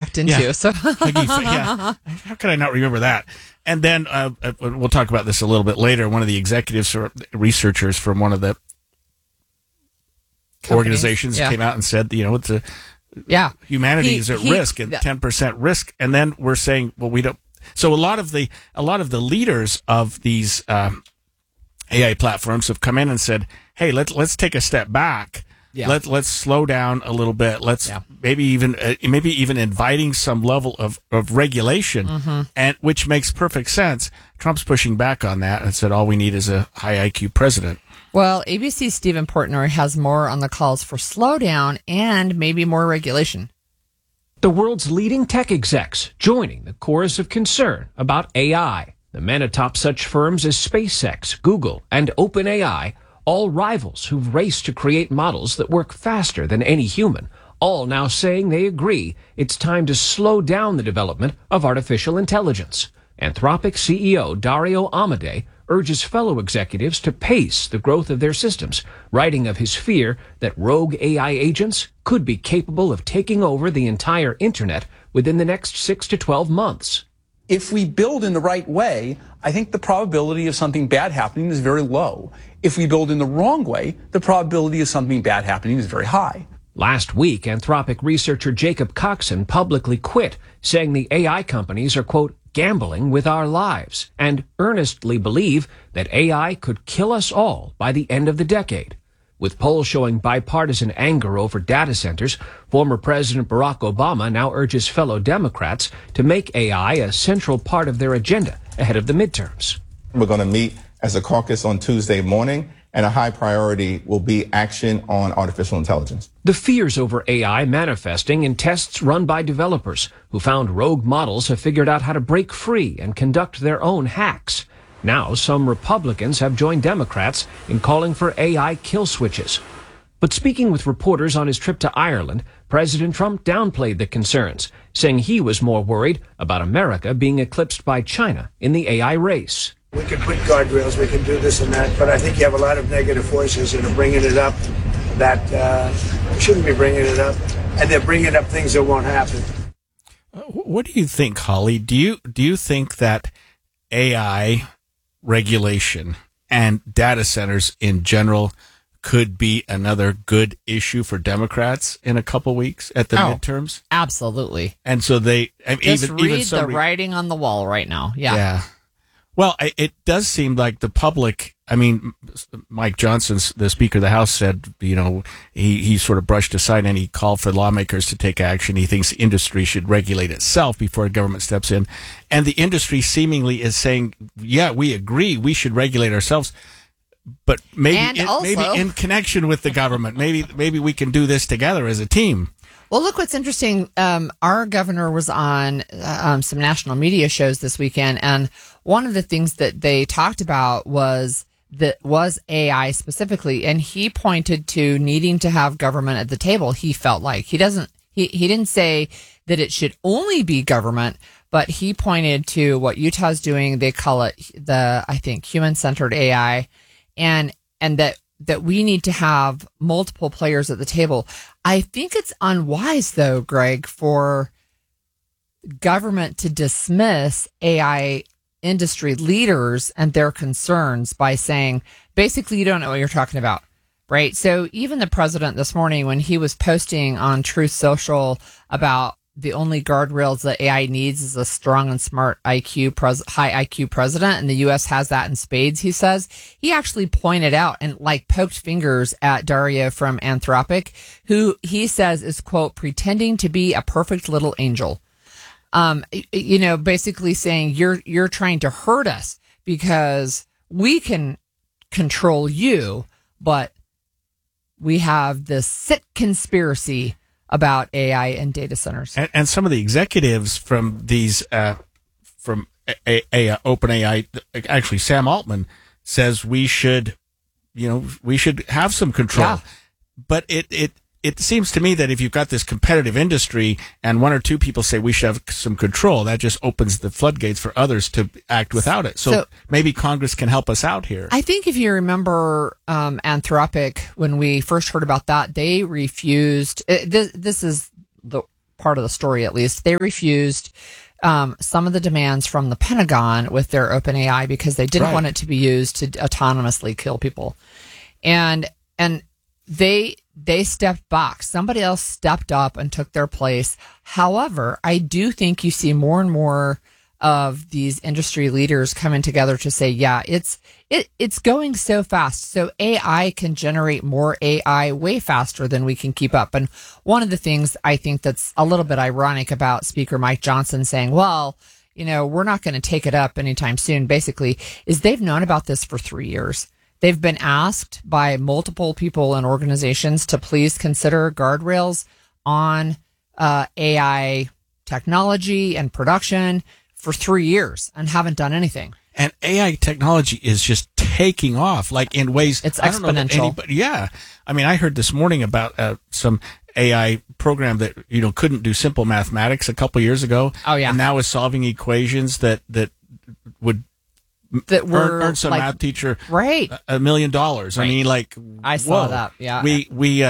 walked into. So yeah, how could I not remember that? And then we'll talk about this a little bit later. One of the executives or researchers from one of the organizations came out and said, it's humanity is at risk and 10% risk. And then we're saying, well, we don't. So a lot of the leaders of these AI platforms have come in and said, hey, let's take a step back. Yeah. Let's slow down a little bit. Let's maybe even inviting some level of regulation, and which makes perfect sense. Trump's pushing back on that and said all we need is a high IQ president. Well, ABC's Stephen Portnoy has more on the calls for slowdown and maybe more regulation. The world's leading tech execs joining the chorus of concern about AI. The men atop such firms as SpaceX, Google, and OpenAI, all rivals who've raced to create models that work faster than any human, all now saying they agree it's time to slow down the development of artificial intelligence. Anthropic CEO Dario Amodei urges fellow executives to pace the growth of their systems, writing of his fear that rogue AI agents could be capable of taking over the entire internet within the next 6 to 12 months. If we build in the right way, I think the probability of something bad happening is very low. If we build in the wrong way, the probability of something bad happening is very high. Last week, Anthropic researcher Jacob Coxon publicly quit, saying the AI companies are, quote, gambling with our lives, and earnestly believe that AI could kill us all by the end of the decade. With polls showing bipartisan anger over data centers, former President Barack Obama now urges fellow Democrats to make AI a central part of their agenda ahead of the midterms. We're going to meet as a caucus on Tuesday morning, and a high priority will be action on artificial intelligence. The fears over AI manifesting in tests run by developers who found rogue models have figured out how to break free and conduct their own hacks. Now, some Republicans have joined Democrats in calling for AI kill switches. But speaking with reporters on his trip to Ireland, President Trump downplayed the concerns, saying he was more worried about America being eclipsed by China in the AI race. We can put guardrails, we can do this and that, but I think you have a lot of negative forces that are bringing it up that shouldn't be bringing it up, and they're bringing up things that won't happen. What do you think, Holly? Do you think that AI regulation and data centers in general could be another good issue for Democrats in a couple weeks at the midterms? Absolutely. And so they just read the writing on the wall right now. Yeah. Well, it does seem like the public, Mike Johnson, the Speaker of the House, said, he sort of brushed aside any call for lawmakers to take action. He thinks the industry should regulate itself before government steps in. And the industry seemingly is saying, yeah, we agree, we should regulate ourselves. But maybe in connection with the government, maybe we can do this together as a team. Well, look what's interesting. Our governor was on some national media shows this weekend, and one of the things that they talked about was AI specifically, and he pointed to needing to have government at the table. He felt like he didn't say that it should only be government, but he pointed to what Utah's doing. They call it human-centered AI, and that we need to have multiple players at the table. I think it's unwise, though, Greg, for government to dismiss AI industry leaders and their concerns by saying, basically, you don't know what you're talking about, right? So even the president this morning, when he was posting on Truth Social about the only guardrails that AI needs is a strong and smart high IQ president, and the U.S. has that in spades, he says. He actually pointed out and poked fingers at Dario from Anthropic, who he says is, quote, pretending to be a perfect little angel. Basically saying you're trying to hurt us because we can control you, but we have this sick conspiracy about AI and data centers. And some of the executives from these, from OpenAI, actually Sam Altman says we should have some control. Yeah. But it seems to me that if you've got this competitive industry and one or two people say we should have some control, that just opens the floodgates for others to act without it. So maybe Congress can help us out here. I think if you remember Anthropic, when we first heard about that, they refused. This is the part of the story at least, they refused some of the demands from the Pentagon with their OpenAI because they didn't want it to be used to autonomously kill people. And they stepped back. Somebody else stepped up and took their place. However, I do think you see more and more of these industry leaders coming together to say, yeah, it's going so fast. So AI can generate more AI way faster than we can keep up. And one of the things I think that's a little bit ironic about Speaker Mike Johnson saying, well, we're not going to take it up anytime soon, basically, is they've known about this for 3 years. They've been asked by multiple people and organizations to please consider guardrails on AI technology and production for 3 years and haven't done anything. And AI technology is just taking off, like in ways it's exponential. I mean, I heard this morning about some AI program that couldn't do simple mathematics a couple years ago. Oh yeah, and now is solving equations that would earn some math teacher $1 million. Right. I mean, like I saw that. Yeah, we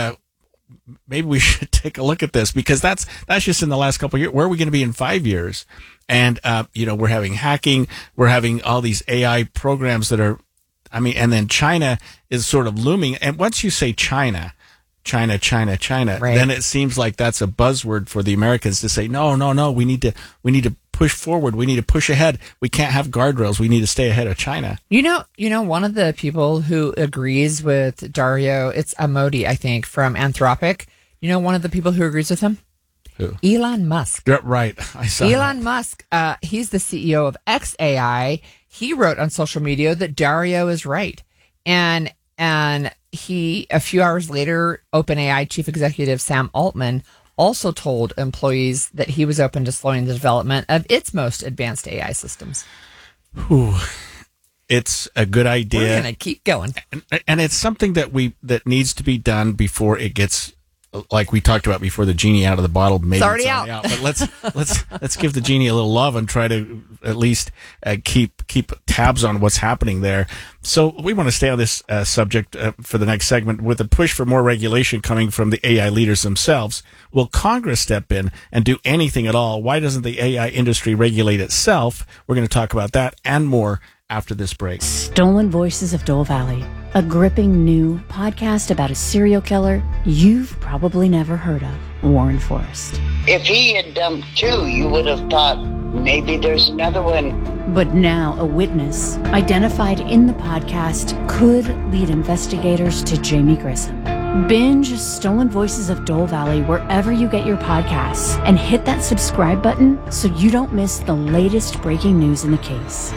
maybe we should take a look at this because that's just in the last couple of years. Where are we going to be in 5 years? And, we're having hacking. We're having all these AI programs that are, and then China is sort of looming. And once you say China, right, then it seems like that's a buzzword for the Americans to say, no, we need to push forward. We need to push ahead. We can't have guardrails. We need to stay ahead of China. One of the people who agrees with Dario, it's Amodi, I think, from Anthropic. One of the people who agrees with him? Who? Elon Musk. Right. I saw Elon Musk, he's the CEO of xAI. He wrote on social media that Dario is right. And he, a few hours later, OpenAI chief executive Sam Altman also told employees that he was open to slowing the development of its most advanced AI systems. Ooh, it's a good idea. We're going to keep going. And it's something that needs to be done before it gets, like we talked about before, the genie out of the bottle. Maybe it's already out. But let's give the genie a little love and try to at least keep tabs on what's happening there. So we want to stay on this subject for the next segment with a push for more regulation coming from the AI leaders themselves. Will Congress step in and do anything at all? Why doesn't the AI industry regulate itself? We're going to talk about that and more after this break. Stolen Voices of Dole Valley, a gripping new podcast about a serial killer you've probably never heard of, Warren Forrest. If he had dumped two, you would have thought maybe there's another one. But now a witness identified in the podcast could lead investigators to Jamie Grissom. Binge Stolen Voices of Dole Valley wherever you get your podcasts and hit that subscribe button so you don't miss the latest breaking news in the case.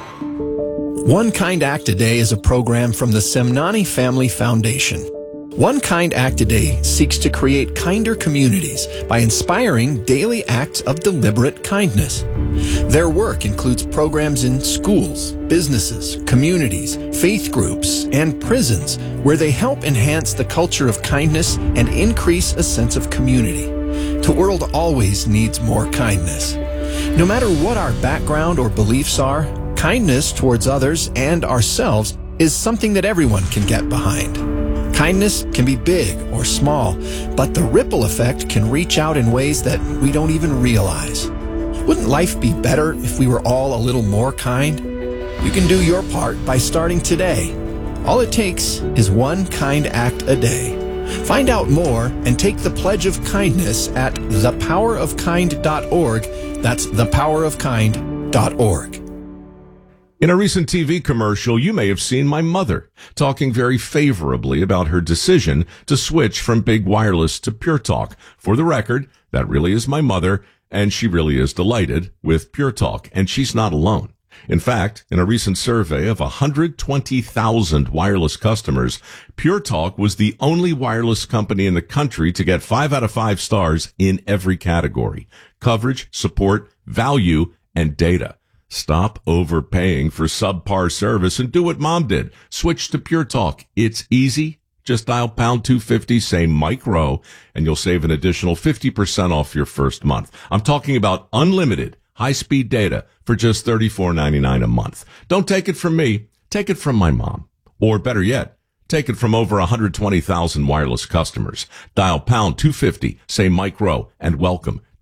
One Kind Act a Day is a program from the Semnani Family Foundation. One Kind Act a Day seeks to create kinder communities by inspiring daily acts of deliberate kindness. Their work includes programs in schools, businesses, communities, faith groups, and prisons where they help enhance the culture of kindness and increase a sense of community. The world always needs more kindness. No matter what our background or beliefs are, kindness towards others and ourselves is something that everyone can get behind. Kindness can be big or small, but the ripple effect can reach out in ways that we don't even realize. Wouldn't life be better if we were all a little more kind? You can do your part by starting today. All it takes is one kind act a day. Find out more and take the pledge of kindness at thepowerofkind.org. That's thepowerofkind.org. In a recent TV commercial, you may have seen my mother talking very favorably about her decision to switch from big wireless to Pure Talk. For the record, that really is my mother, and she really is delighted with Pure Talk, and she's not alone. In fact, in a recent survey of 120,000 wireless customers, Pure Talk was the only wireless company in the country to get 5 out of 5 stars in every category: coverage, support, value, and data. Stop overpaying for subpar service and do what Mom did. Switch to Pure Talk. It's easy. Just dial pound 250, say Mike Rowe, and you'll save an additional 50% off your first month. I'm talking about unlimited high-speed data for just $34.99 a month. Don't take it from me. Take it from my mom. Or better yet, take it from over 120,000 wireless customers. Dial pound 250, say Mike Rowe, and welcome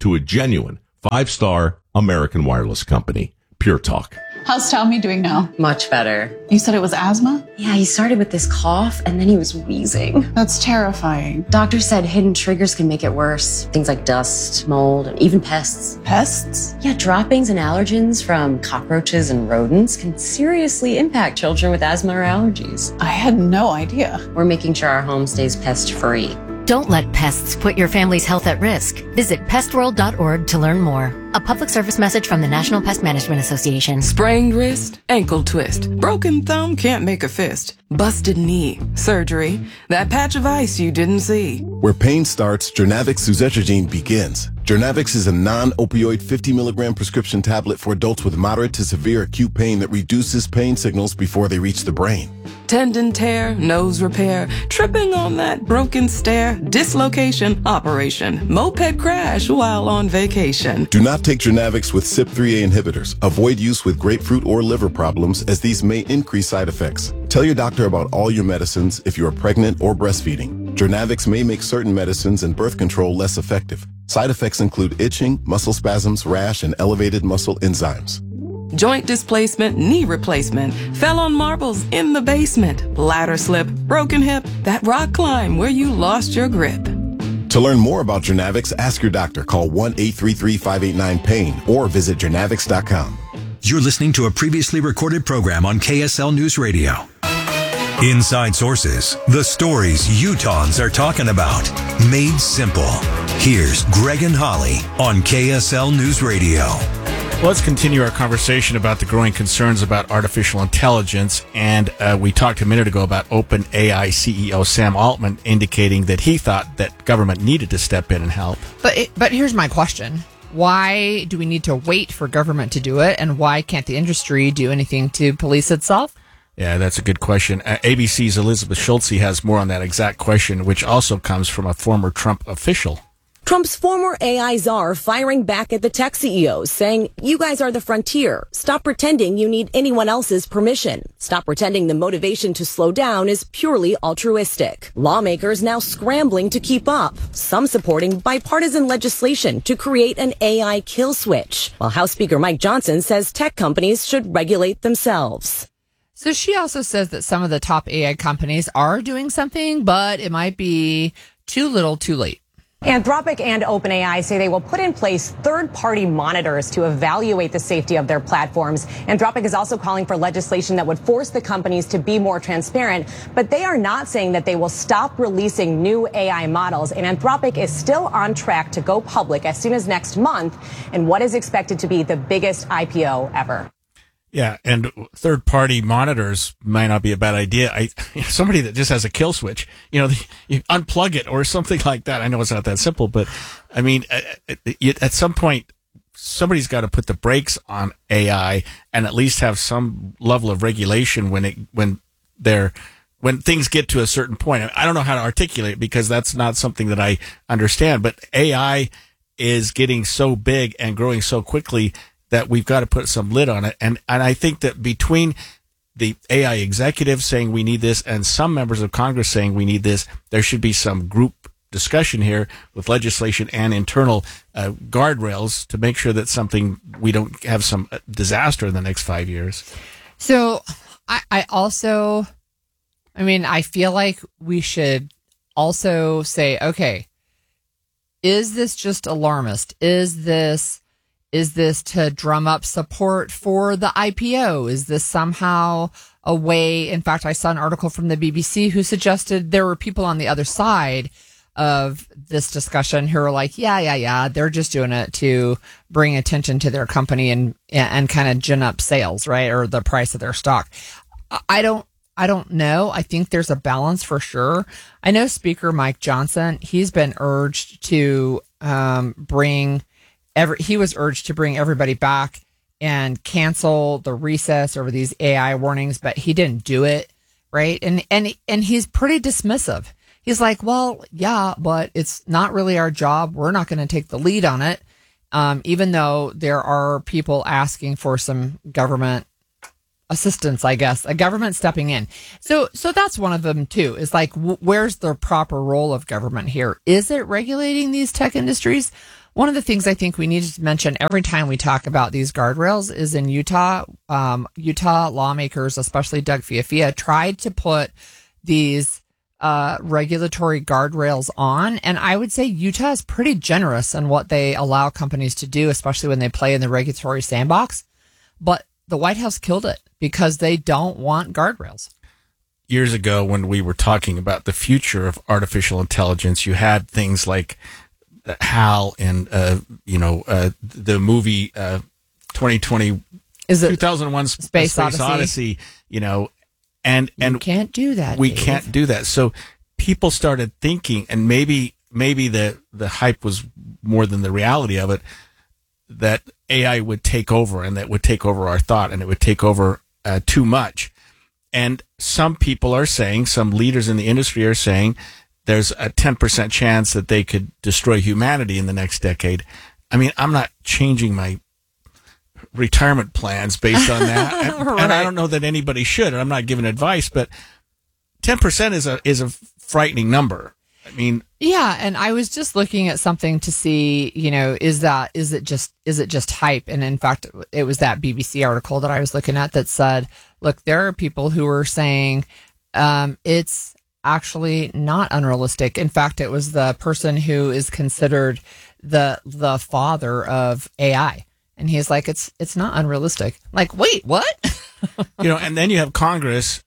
to a genuine 5-star American Wireless company, Pure Talk. How's Tommy doing now? Much better. You said it was asthma? Yeah, he started with this cough and then he was wheezing. That's terrifying. Doctor said hidden triggers can make it worse. Things like dust, mold, and even pests. Pests? Yeah, droppings and allergens from cockroaches and rodents can seriously impact children with asthma or allergies. I had no idea. We're making sure our home stays pest-free. Don't let pests put your family's health at risk. Visit pestworld.org to learn more. A public service message from the National Pest Management Association. Sprained wrist, ankle twist, broken thumb can't make a fist, busted knee, surgery, that patch of ice you didn't see. Where pain starts, Jernavix suzetrigine begins. Jernavix is a non-opioid 50 milligram prescription tablet for adults with moderate to severe acute pain that reduces pain signals before they reach the brain. Tendon tear, nose repair, tripping on that broken stair, dislocation, operation, moped crash while on vacation. Do not take Jernavix with CYP3A inhibitors. Avoid use with grapefruit or liver problems as these may increase side effects. Tell your doctor about all your medicines if you are pregnant or breastfeeding. Jernavix may make certain medicines and birth control less effective. Side effects include itching, muscle spasms, rash, and elevated muscle enzymes. Joint displacement, knee replacement, fell on marbles in the basement, ladder slip, broken hip, that rock climb where you lost your grip. To learn more about Jernavix, ask your doctor. Call 1-833-589-PAIN or visit Jernavix.com. You're listening to a previously recorded program on KSL News Radio. Inside Sources, the stories Utahns are talking about, made simple. Here's Greg and Holly on KSL News Radio. Let's continue our conversation about the growing concerns about artificial intelligence. And we talked a minute ago about OpenAI CEO Sam Altman indicating that he thought that government needed to step in and help. But here's my question. Why do we need to wait for government to do it? And why can't the industry do anything to police itself? Yeah, that's a good question. ABC's Elizabeth Schultze has more on that exact question, which also comes from a former Trump official. Trump's former AI czar firing back at the tech CEOs, saying, you guys are the frontier. Stop pretending you need anyone else's permission. Stop pretending the motivation to slow down is purely altruistic. Lawmakers now scrambling to keep up, some supporting bipartisan legislation to create an AI kill switch, while House Speaker Mike Johnson says tech companies should regulate themselves. So she also says that some of the top AI companies are doing something, but it might be too little too late. Anthropic and OpenAI say they will put in place third-party monitors to evaluate the safety of their platforms. Anthropic is also calling for legislation that would force the companies to be more transparent, but they are not saying that they will stop releasing new AI models. And Anthropic is still on track to go public as soon as next month in what is expected to be the biggest IPO ever. Yeah, and third-party monitors might not be a bad idea. Somebody that just has a kill switch, you unplug it or something like that. I know it's not that simple, but I mean, at some point, somebody's got to put the brakes on AI and at least have some level of regulation when things get to a certain point. I don't know how to articulate it because that's not something that I understand, but AI is getting so big and growing so quickly that we've got to put some lid on it. And I think that between the AI executives saying we need this and some members of Congress saying we need this, there should be some group discussion here with legislation and internal guardrails to make sure that we don't have some disaster in the next 5 years. So I feel like we should also say, okay, is this just alarmist? Is this to drum up support for the IPO? Is this somehow a way? In fact, I saw an article from the BBC who suggested there were people on the other side of this discussion who are like, yeah, they're just doing it to bring attention to their company and kind of gin up sales, right? Or the price of their stock. I don't know. I think there's a balance for sure. I know Speaker Mike Johnson, he's been urged to he was urged to bring everybody back and cancel the recess over these AI warnings, but he didn't do it, right? And he's pretty dismissive. He's like, well, yeah, but it's not really our job. We're not going to take the lead on it, even though there are people asking for some government assistance, I guess, a government stepping in. So that's one of them too, is like, where's the proper role of government here? Is it regulating these tech industries? One of the things I think we need to mention every time we talk about these guardrails is in Utah. Utah lawmakers, especially Doug Fiafia, tried to put these regulatory guardrails on. And I would say Utah is pretty generous in what they allow companies to do, especially when they play in the regulatory sandbox. But the White House killed it because they don't want guardrails. Years ago, when we were talking about the future of artificial intelligence, you had things like HAL and, the movie 2001 Space Odyssey, and you can't do that. We can't do that. So people started thinking, and maybe the hype was more than the reality of it, that AI would take over and that would take over our thought and it would take over too much. And some people are saying, some leaders in the industry are saying, there's a 10% chance that they could destroy humanity in the next decade. I mean, I'm not changing my retirement plans based on that. Right. And I don't know that anybody should. I'm not giving advice, but 10% is a frightening number. I mean, yeah. And I was just looking at something to see, is it just hype? And in fact, it was that BBC article that I was looking at that said, look, there are people who are saying, it's actually not unrealistic. In fact, it was the person who is considered the father of AI. And he's like, it's not unrealistic. Like, wait, what? And then you have Congress,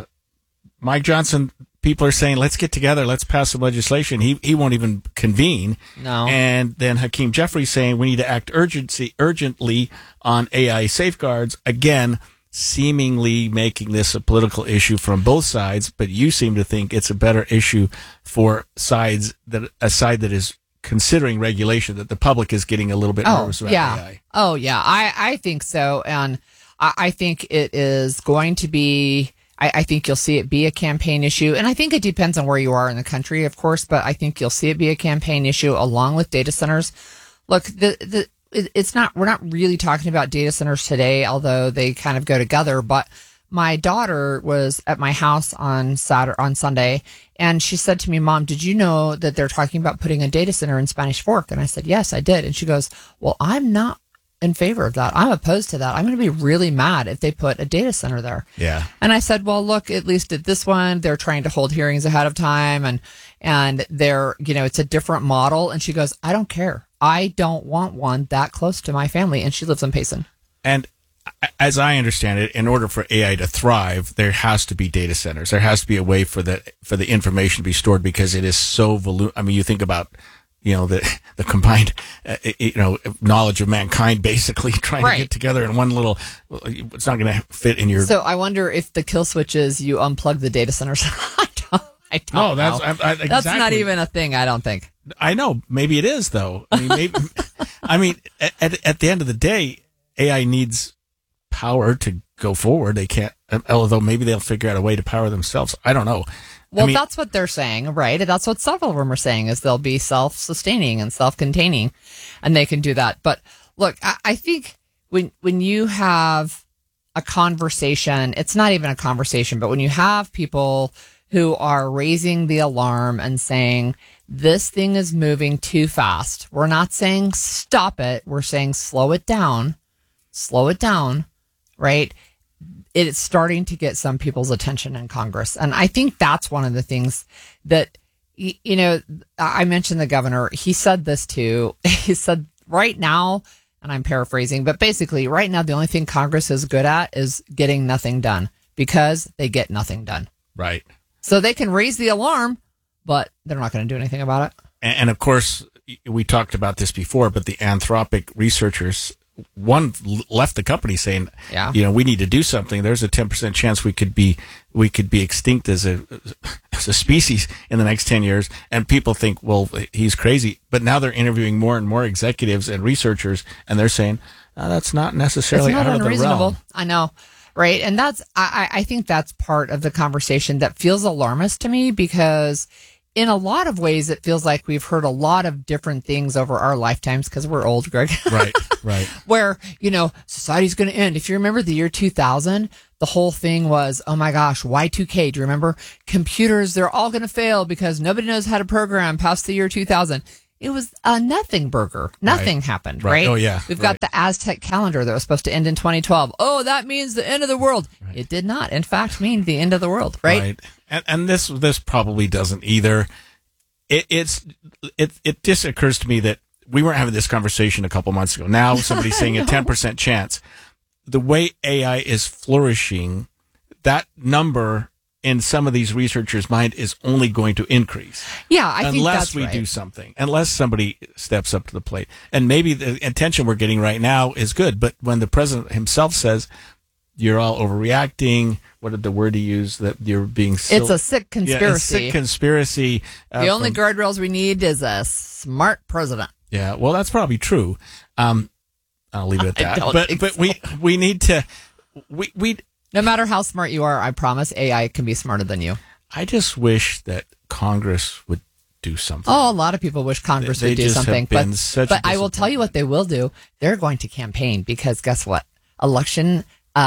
Mike Johnson, people are saying, let's get together, let's pass some legislation. He won't even convene. No. And then Hakeem Jeffries saying we need to act urgently on AI safeguards. Again, seemingly making this a political issue from both sides, but you seem to think it's a better issue for a side that is considering regulation, that the public is getting a little bit nervous about AI. Oh, yeah. I think so. And I think it is going to be, I think you'll see it be a campaign issue. And I think it depends on where you are in the country, of course, but I think you'll see it be a campaign issue along with data centers. Look, we're not really talking about data centers today, although they kind of go together, but my daughter was at my house on Sunday, and she said to me, Mom, did you know that they're talking about putting a data center in Spanish Fork? And I said, yes, I did. And she goes, well, I'm not in favor of that. I'm opposed to that. I'm going to be really mad if they put a data center there. Yeah. And I said, well, look, at least at this one, they're trying to hold hearings ahead of time, and they're, it's a different model. And she goes, I don't care. I don't want one that close to my family. And she lives in Payson. And as I understand it, in order for AI to thrive, there has to be data centers. There has to be a way for the information to be stored, because it is so I mean, you think about, the combined, knowledge of mankind basically trying to get together in one little, it's not going to fit in your. So I wonder if the kill switch is you unplug the data centers. I don't know. Exactly. That's not even a thing, I don't think. I know. Maybe it is, though. I mean, at the end of the day, AI needs power to go forward. They can't, although maybe they'll figure out a way to power themselves. I don't know. Well, that's what they're saying, right? That's what several of them are saying, is they'll be self-sustaining and self-containing, and they can do that. But look, I think when you have a conversation, it's not even a conversation, but when you have people who are raising the alarm and saying, this thing is moving too fast. We're not saying stop it. We're saying slow it down, right? It's starting to get some people's attention in Congress. And I think that's one of the things that, I mentioned the governor. He said this too. He said right now, and I'm paraphrasing, but basically right now, the only thing Congress is good at is getting nothing done, because they get nothing done. Right. So they can raise the alarm, but they're not going to do anything about it. And of course, we talked about this before, but the Anthropic researchers, one left the company saying, we need to do something. There's a 10% chance we could be extinct as a species in the next 10 years. And people think, well, he's crazy. But now they're interviewing more and more executives and researchers, and they're saying, that's not necessarily out of the realm. I know. Right. And I think that's part of the conversation that feels alarmist to me, because in a lot of ways, it feels like we've heard a lot of different things over our lifetimes, because we're old, Greg. Right. Where, society's going to end. If you remember the year 2000, the whole thing was, oh my gosh, Y2K. Do you remember? Computers, they're all going to fail because nobody knows how to program past the year 2000. it was a nothing burger. Nothing happened, right? Oh, yeah. We've got the Aztec calendar that was supposed to end in 2012. Oh, that means the end of the world. Right. It did not, in fact, mean the end of the world, right? And this probably doesn't either. It just occurs to me that we weren't having this conversation a couple months ago. Now somebody's saying a 10% chance. The way AI is flourishing, that number in some of these researchers' mind is only going to increase. Yeah, I think that's unless we do something, unless somebody steps up to the plate. And maybe the attention we're getting right now is good, but when the president himself says, you're all overreacting, what did the word he used, that you're being it's a sick conspiracy. Yeah, a sick conspiracy. The only guardrails we need is a smart president. Yeah, well, that's probably true. I'll leave it at that. But we need to... We No matter how smart you are, I promise AI can be smarter than you. I just wish that Congress would do something. Oh, a lot of people wish Congress would do something. But I will tell you what they will do. They're going to campaign because guess what? Election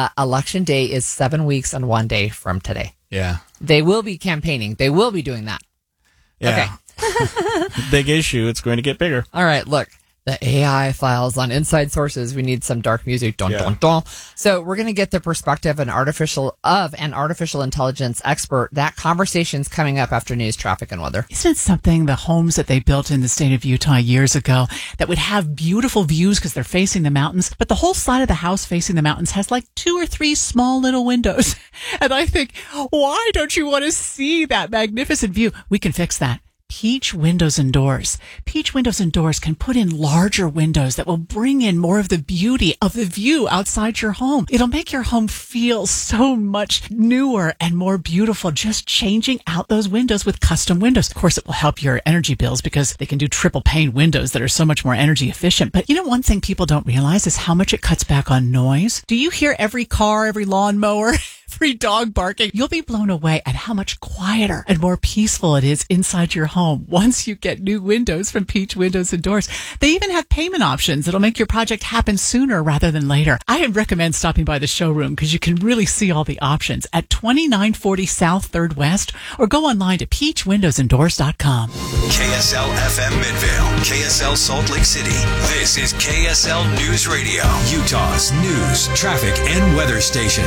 day is 7 weeks and 1 day from today. Yeah. They will be campaigning. They will be doing that. Yeah. Okay. Big issue. It's going to get bigger. All right, look. The AI files on Inside Sources. We need some dark music. Dun, dun, dun. So we're going to get the perspective of an artificial intelligence expert. That conversation's coming up after news, traffic, and weather. Isn't it something, the homes that they built in the state of Utah years ago that would have beautiful views because they're facing the mountains, but the whole side of the house facing the mountains has like 2 or 3 small little windows. And I think, why don't you want to see that magnificent view? We can fix that. Peach Windows and Doors. Peach Windows and Doors can put in larger windows that will bring in more of the beauty of the view outside your home. It'll make your home feel so much newer and more beautiful, just changing out those windows with custom windows. Of course, it will help your energy bills because they can do triple pane windows that are so much more energy efficient. But you know, one thing people don't realize is how much it cuts back on noise. Do you hear every car, every lawnmower, every dog barking? You'll be blown away at how much quieter and more peaceful it is inside your home once you get new windows from Peach Windows and Doors. They even have payment options that'll make your project happen sooner rather than later. I recommend stopping by the showroom because you can really see all the options at 2940 South 3rd West, or go online to peachwindowsanddoors.com. KSL FM Midvale, KSL Salt Lake City. This is KSL News Radio, Utah's news, traffic, and weather station.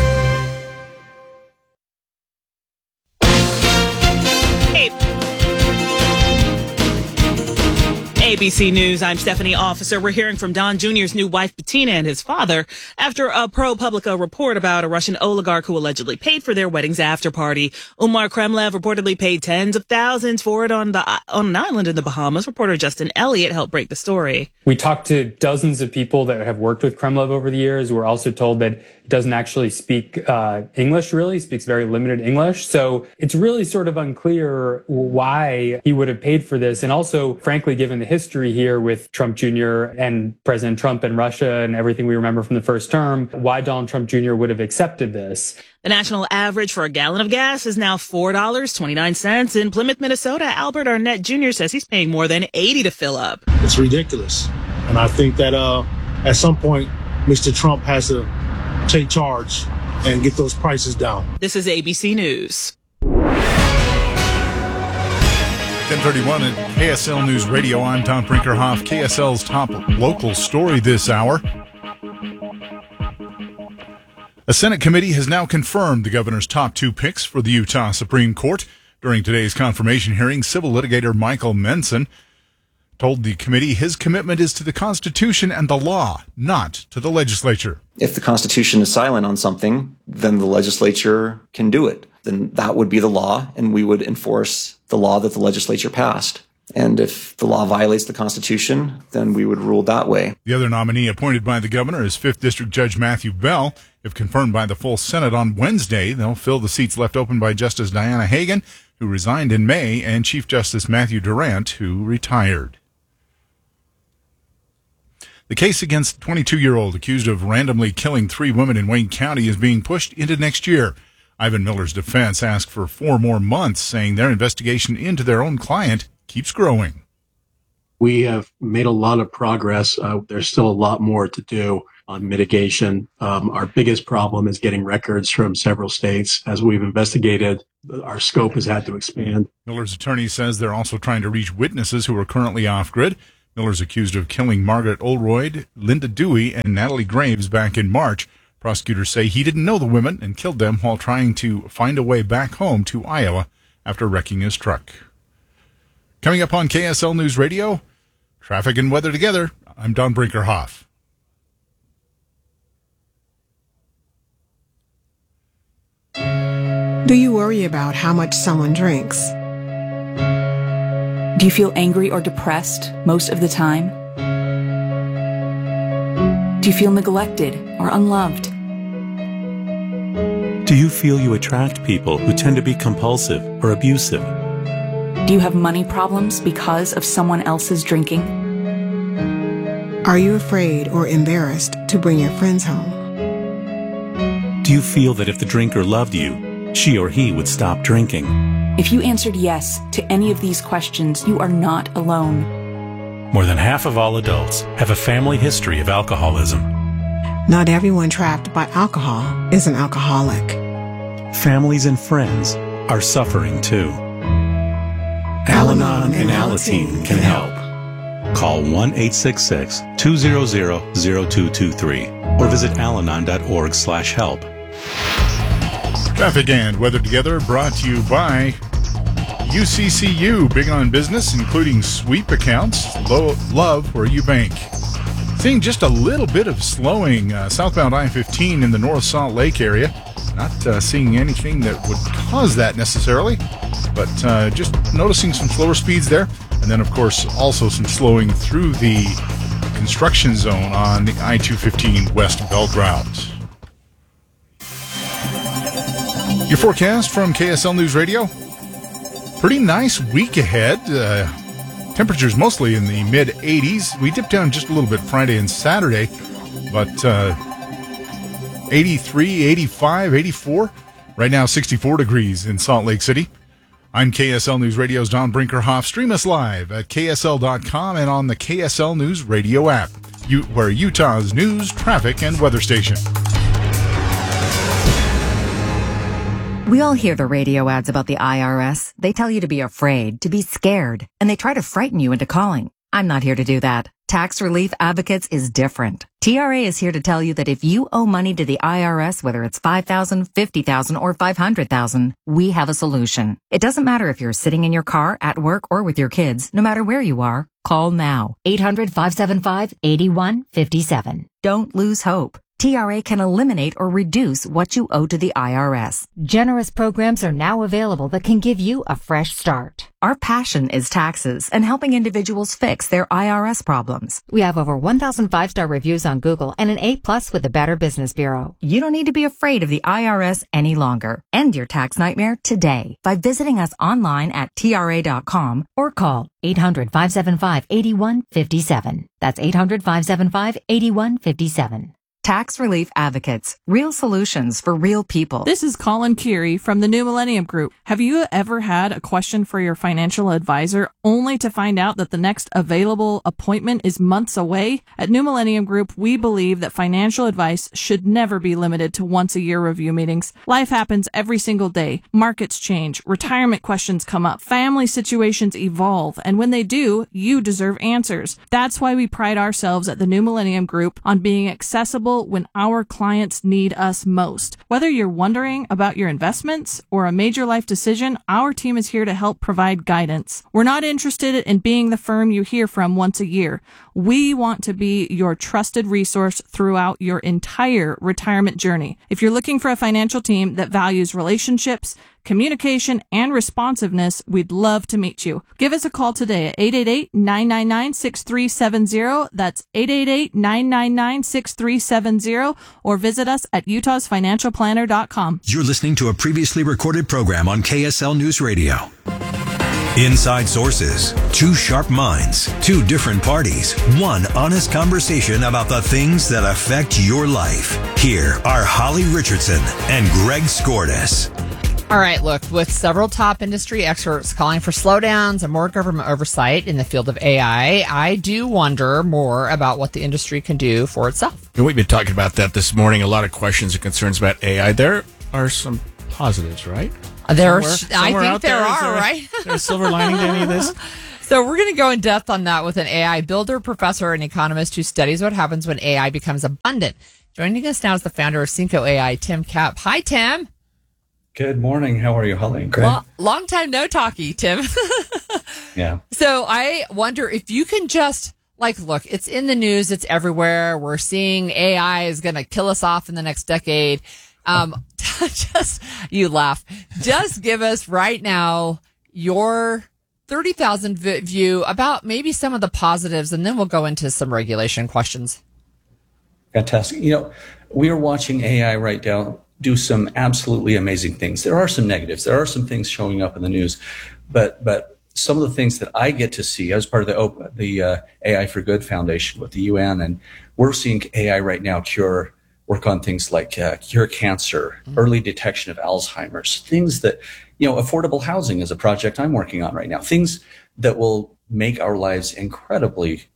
ABC News, I'm Stephanie Officer. We're hearing from Don Jr.'s new wife, Bettina, and his father after a ProPublica report about a Russian oligarch who allegedly paid for their wedding's after party. Umar Kremlev reportedly paid tens of thousands for it on an island in the Bahamas. Reporter Justin Elliott helped break the story. We talked to dozens of people that have worked with Kremlev over the years. We're also told that he doesn't actually speak English, really. He speaks very limited English. So it's really sort of unclear why he would have paid for this. And also, frankly, given the history here with Trump Jr. and President Trump and Russia and everything we remember from the first term, why Donald Trump Jr. would have accepted this. The national average for a gallon of gas is now $4.29. In Plymouth, Minnesota, Albert Arnett Jr. says he's paying more than $80 to fill up. It's ridiculous. And I think that at some point, Mr. Trump has to take charge and get those prices down. This is ABC News. 1031 at KSL News Radio. I'm Tom Brinkerhoff. KSL's top local story this hour. A Senate committee has now confirmed the governor's top 2 picks for the Utah Supreme Court. During today's confirmation hearing, civil litigator Michael Menson told the committee his commitment is to the Constitution and the law, not to the legislature. If the Constitution is silent on something, then the legislature can do it. Then that would be the law, and we would enforce the law that the legislature passed. And if the law violates the Constitution, then we would rule that way. The other nominee appointed by the governor is 5th District Judge Matthew Bell. If confirmed by the full Senate on Wednesday, they'll fill the seats left open by Justice Diana Hagan, who resigned in May, and Chief Justice Matthew Durant, who retired. The case against the 22-year-old accused of randomly killing 3 women in Wayne County is being pushed into next year. Ivan Miller's defense asked for 4 more months, saying their investigation into their own client keeps growing. We have made a lot of progress. There's still a lot more to do. on mitigation. Our biggest problem is getting records from several states. As we've investigated, our scope has had to expand. Miller's attorney says they're also trying to reach witnesses who are currently off-grid. Miller's accused of killing Margaret Oldroyd, Linda Dewey, and Natalie Graves back in March. Prosecutors say he didn't know the women and killed them while trying to find a way back home to Iowa after wrecking his truck. Coming up on KSL News Radio, traffic and weather together. I'm Don Brinkerhoff. Do you worry about how much someone drinks? Do you feel angry or depressed most of the time? Do you feel neglected or unloved? Do you feel you attract people who tend to be compulsive or abusive? Do you have money problems because of someone else's drinking? Are you afraid or embarrassed to bring your friends home? Do you feel that if the drinker loved you, she or he would stop drinking? If you answered yes to any of these questions, you are not alone. More than half of all adults have a family history of alcoholism. Not everyone trapped by alcohol is an alcoholic. Families and friends are suffering too. Al-Anon and Alateen can help. Call 1-866-200-0223 or visit alanon.org/help. Traffic and weather together brought to you by UCCU, big on business, including sweep accounts. Love where you bank. Seeing just a little bit of slowing southbound I-15 in the North Salt Lake area. Not seeing anything that would cause that necessarily, but just noticing some slower speeds there. And then, of course, also some slowing through the construction zone on the I-215 West Belt route. Your forecast from KSL News Radio. Pretty nice week ahead. Temperatures mostly in the mid-80s. We dipped down just a little bit Friday and Saturday, but 83, 85, 84. Right now, 64 degrees in Salt Lake City. I'm KSL News Radio's Don Brinkerhoff. Stream us live at KSL.com and on the KSL News Radio app, where Utah's news, traffic, and weather station. We all hear the radio ads about the IRS. They tell you to be afraid, to be scared, and they try to frighten you into calling. I'm not here to do that. Tax Relief Advocates is different. TRA is here to tell you that if you owe money to the IRS, whether it's $5,000, $50,000, or $500,000, we have a solution. It doesn't matter if you're sitting in your car, at work, or with your kids. No matter where you are, call now. 800-575-8157. Don't lose hope. TRA can eliminate or reduce what you owe to the IRS. Generous programs are now available that can give you a fresh start. Our passion is taxes and helping individuals fix their IRS problems. We have over 1,000 5-star reviews on Google and an A+ with the Better Business Bureau. You don't need to be afraid of the IRS any longer. End your tax nightmare today by visiting us online at TRA.com or call 800-575-8157. That's 800-575-8157. Tax Relief Advocates. Real solutions for real people. This is Colin Curie from the New Millennium Group. Have you ever had a question for your financial advisor only to find out that the next available appointment is months away? At New Millennium Group, we believe that financial advice should never be limited to once-a-year review meetings. Life happens every single day. Markets change. Retirement questions come up. Family situations evolve. And when they do, you deserve answers. That's why we pride ourselves at the New Millennium Group on being accessible when our clients need us most. Whether you're wondering about your investments or a major life decision, our team is here to help provide guidance. We're not interested in being the firm you hear from once a year. We want to be your trusted resource throughout your entire retirement journey. If you're looking for a financial team that values relationships, communication, and responsiveness, we'd love to meet you. Give us a call today at 888-999-6370. That's 888-999-6370, or visit us at utahsfinancialplanner.com. You're listening to a previously recorded program on KSL News Radio. Inside Sources. Two sharp minds, two different parties, one honest conversation about the things that affect your life. Here are Holly Richardson and Greg Skordas. All right, look, with several top industry experts calling for slowdowns and more government oversight in the field of AI, I do wonder more about what the industry can do for itself. And we've been talking about that this morning. A lot of questions and concerns about AI. There are some positives, right? I think there are, right? Is there a silver lining to any of this? So we're going to go in depth on that with an AI builder, professor, and economist who studies what happens when AI becomes abundant. Joining us now is the founder of Cinco AI, Tim Kapp. Hi, Tim. Good morning. How are you, Holly? Great. Long time no talkie, Tim. Yeah. So I wonder if you can just, look, it's in the news. It's everywhere. We're seeing AI is going to kill us off in the next decade. You laugh. Just give us right now your 30,000 view about maybe some of the positives, and then we'll go into some regulation questions. Fantastic. We are watching AI right now do some absolutely amazing things. There are some negatives. There are some things showing up in the news, but some of the things that I get to see, I was part of the AI for Good Foundation with the UN, and we're seeing AI right now work on things like cure cancer, early detection of Alzheimer's, things that, affordable housing is a project I'm working on right now, things that will make our lives incredibly,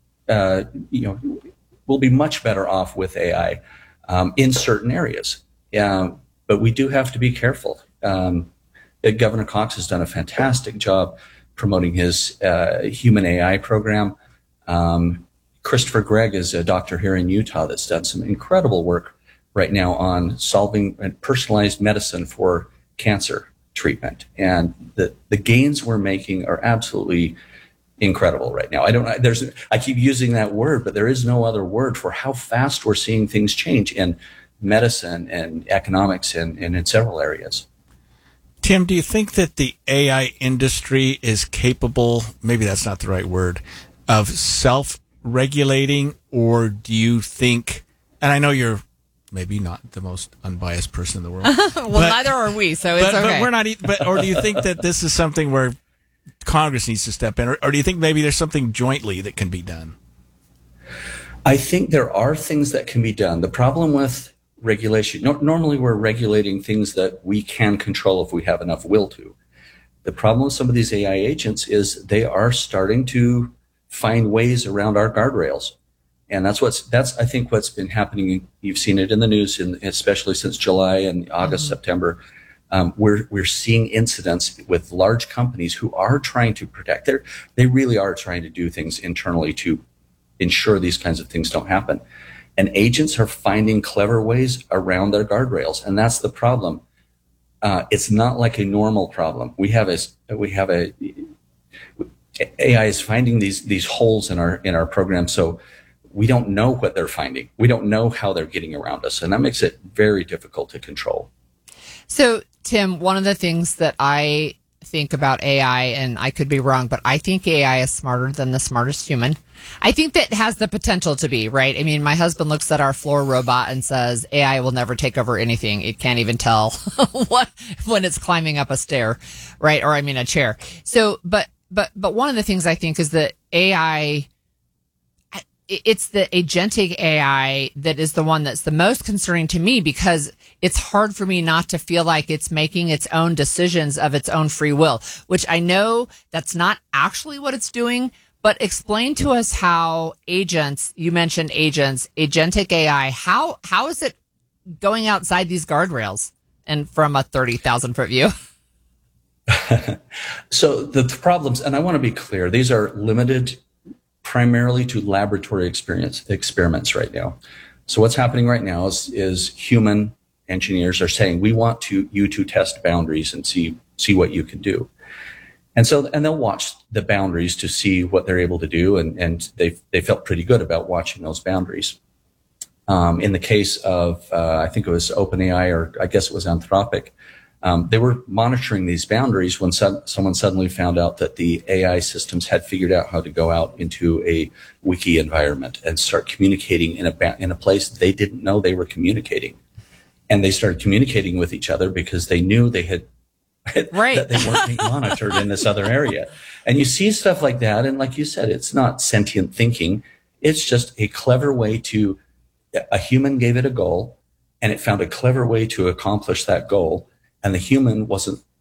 we'll be much better off with AI in certain areas. But we do have to be careful. Governor Cox has done a fantastic job promoting his human AI program. Christopher Gregg is a doctor here in Utah that's done some incredible work right now on solving personalized medicine for cancer treatment. And the gains we're making are absolutely incredible right now. I keep using that word, but there is no other word for how fast we're seeing things change in medicine and economics and in several areas. Tim, do you think that the AI industry is capable, maybe that's not the right word, of self-regulating, or do you think, and I know you're maybe not the most unbiased person in the world. Neither are we, so it's okay. But we're not, or do you think that this is something where Congress needs to step in, or do you think maybe there's something jointly that can be done? I think there are things that can be done. The problem with regulation, normally we're regulating things that we can control if we have enough will to. The problem with some of these AI agents is they are starting to find ways around our guardrails. And that's I think what's been happening. You've seen it in the news, especially since July and August, September. We're seeing incidents with large companies who are trying to protect. They really are trying to do things internally to ensure these kinds of things don't happen. And agents are finding clever ways around their guardrails, and that's the problem. It's not like a normal problem. AI is finding these holes in our program, so we don't know what they're finding. We don't know how they're getting around us, and that makes it very difficult to control. So, Tim, one of the things that I think about AI, and I could be wrong, but I think AI is smarter than the smartest human. I think that has the potential to be, right? I mean, my husband looks at our floor robot and says, AI will never take over anything. It can't even tell when it's climbing up a stair, right? Or a chair. So, but one of the things I think is that AI, it's the agentic AI that is the one that's the most concerning to me, because it's hard for me not to feel like it's making its own decisions of its own free will, which I know that's not actually what it's doing. But explain to us how agents, you mentioned agents, agentic AI, how is it going outside these guardrails and from a 30,000 foot view? So the problems, and I want to be clear, these are limited primarily to laboratory experiments right now. So what's happening right now is human engineers are saying, we want you to test boundaries and see what you can do. And they'll watch the boundaries to see what they're able to do, and they felt pretty good about watching those boundaries. In the case of, I think it was OpenAI, or I guess it was Anthropic, they were monitoring these boundaries when someone suddenly found out that the AI systems had figured out how to go out into a wiki environment and start communicating in a place they didn't know they were communicating. And they started communicating with each other because they knew they had right. that they weren't being monitored in this other area. And you see stuff like that. And like you said, it's not sentient thinking. It's just a clever way a human gave it a goal, and it found a clever way to accomplish that goal. And the human wasn't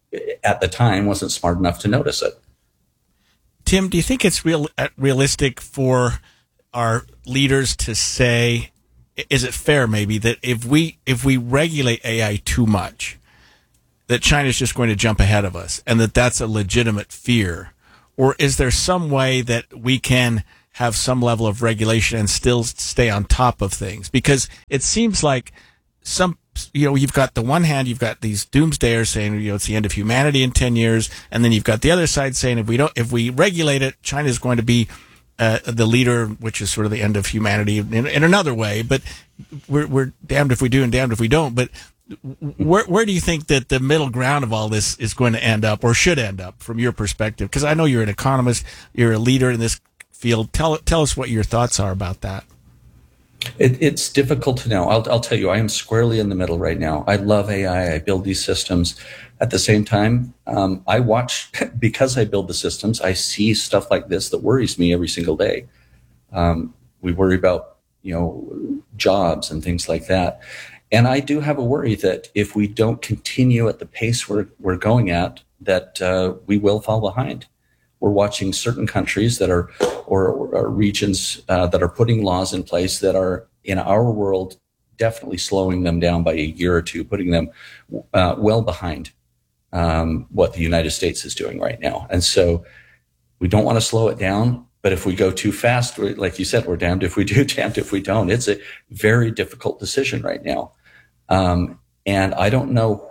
at the time wasn't smart enough to notice it. Tim, do you think it's realistic for our leaders to say, is it fair maybe that if we regulate AI too much, that China's just going to jump ahead of us and that that's a legitimate fear? Or is there some way that we can have some level of regulation and still stay on top of things? Because it seems like you've got the one hand, you've got these doomsdayers saying, it's the end of humanity in 10 years. And then you've got the other side saying, if we regulate it, China is going to be the leader, which is sort of the end of humanity in another way. But we're damned if we do and damned if we don't. But where do you think that the middle ground of all this is going to end up, or should end up, from your perspective? Because I know you're an economist, you're a leader in this field. Tell us what your thoughts are about that. It's difficult to know. I'll tell you, I am squarely in the middle right now. I love AI. I build these systems. At the same time, I watch, because I build the systems, I see stuff like this that worries me every single day. We worry about, jobs and things like that. And I do have a worry that if we don't continue at the pace we're going at, that we will fall behind. We're watching certain countries that are, or regions that are putting laws in place that are, in our world, definitely slowing them down by a year or two, putting them well behind what the United States is doing right now. And so we don't want to slow it down. But if we go too fast, like you said, we're damned if we do, damned if we don't. It's a very difficult decision right now. And I don't know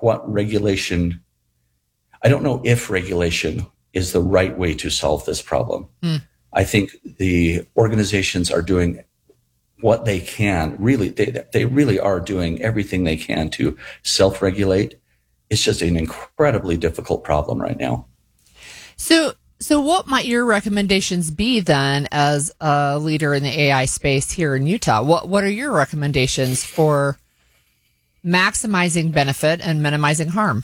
if regulation is the right way to solve this problem. I think the organizations are doing what they can. Really, they really are doing everything they can to self-regulate. It's just an incredibly difficult problem right now. So what might your recommendations be then, as a leader in the AI space here in Utah? What are your recommendations for maximizing benefit and minimizing harm?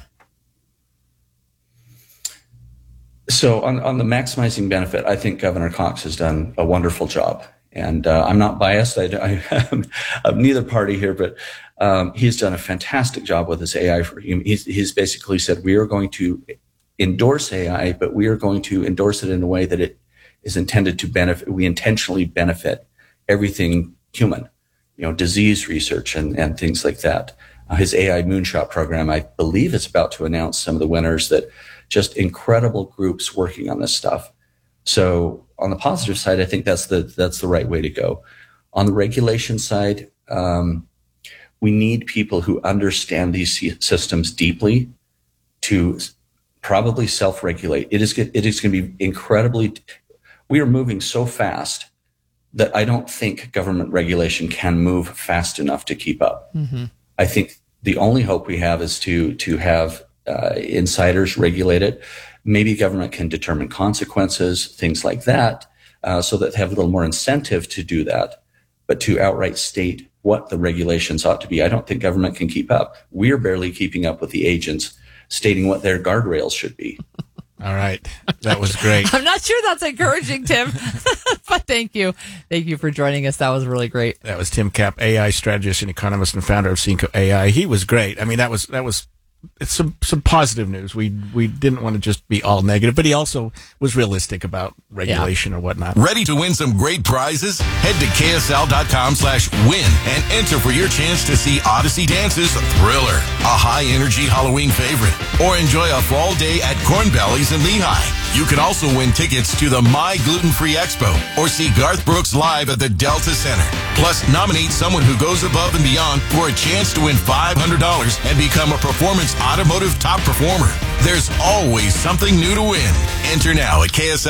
So on the maximizing benefit, I think Governor Cox has done a wonderful job. And I'm not biased. I am of neither party here, but he's done a fantastic job with his AI. He's basically said, we are going to endorse AI, but we are going to endorse it in a way that it is intended to benefit. We intentionally benefit everything human, disease research and things like that. His AI Moonshot program, I believe, is about to announce some of the winners, that just incredible groups working on this stuff. So on the positive side, I think that's the right way to go. On the regulation side, we need people who understand these systems deeply to probably self-regulate. It is going to be incredibly. We are moving so fast that I don't think government regulation can move fast enough to keep up. Mm-hmm. I think the only hope we have is to have insiders regulate it. Maybe government can determine consequences, things like that, so that they have a little more incentive to do that. But to outright state what the regulations ought to be, I don't think government can keep up. We're barely keeping up with the agents stating what their guardrails should be. All right. That was great. I'm not sure that's encouraging, Tim, but thank you. Thank you for joining us. That was really great. That was Tim Kapp, AI strategist and economist and founder of Cinco AI. He was great. I mean, that was it's some positive news. We didn't want to just be all negative, but he also was realistic about regulation or whatnot. Ready to win some great prizes? Head to KSL.com/win and enter for your chance to see Odyssey Dance's Thriller, a high-energy Halloween favorite, or enjoy a fall day at Corn Bellies in Lehigh. You can also win tickets to the My Gluten-Free Expo or see Garth Brooks live at the Delta Center. Plus, nominate someone who goes above and beyond for a chance to win $500 and become a Performance Automotive Top Performer. There's always something new to win. Enter now at